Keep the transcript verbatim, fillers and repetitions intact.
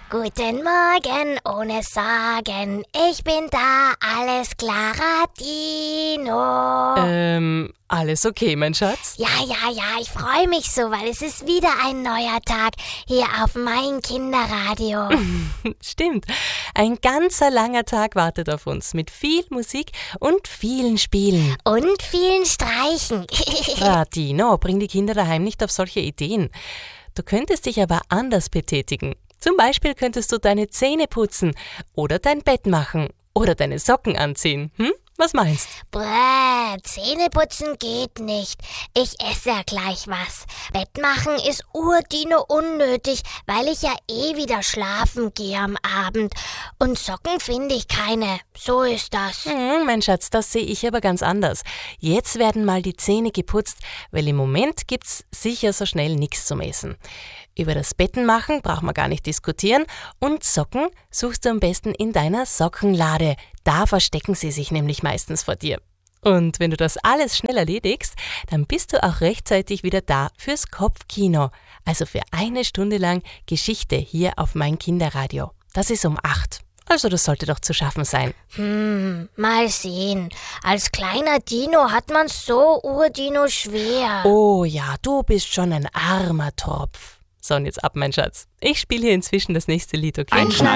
Guten Morgen, ohne Sorgen, ich bin da, alles klarer, Dino. Ähm, alles okay, mein Schatz? Ja, ja, ja, ich freue mich so, weil es ist wieder ein neuer Tag hier auf mein Kinderradio. Stimmt, ein ganzer langer Tag wartet auf uns mit viel Musik und vielen Spielen. Und vielen Streichen. Ah, Dino, bring die Kinder daheim nicht auf solche Ideen. Du könntest dich aber anders betätigen. Zum Beispiel könntest du deine Zähne putzen oder dein Bett machen oder deine Socken anziehen. Hm? Was meinst? Bäh, Zähneputzen geht nicht. Ich esse ja gleich was. Bett machen ist urdino unnötig, weil ich ja eh wieder schlafen gehe am Abend. Und Socken finde ich keine. So ist das. Hm, mein Schatz, das sehe ich aber ganz anders. Jetzt werden mal die Zähne geputzt, weil im Moment gibt's sicher so schnell nichts zum Essen. Über das Bettenmachen braucht man gar nicht diskutieren und Socken suchst du am besten in deiner Sockenlade. Da verstecken sie sich nämlich meistens vor dir. Und wenn du das alles schnell erledigst, dann bist du auch rechtzeitig wieder da fürs Kopfkino. Also für eine Stunde lang Geschichte hier auf mein Kinderradio. Das ist um acht. Also das sollte doch zu schaffen sein. Hm, mal sehen. Als kleiner Dino hat man's so urdino schwer. Oh ja, du bist schon ein armer Tropf. So, und jetzt ab, mein Schatz. Ich spiele hier inzwischen das nächste Lied, okay?